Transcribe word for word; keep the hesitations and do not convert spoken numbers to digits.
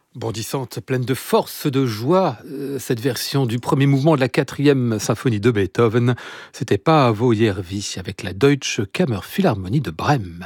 Bondissante, pleine de force, de joie, euh, cette version du premier mouvement de la quatrième symphonie de Beethoven, c'était pas Pavo Järvi avec la Deutsche Kammerphilharmonie de Brême.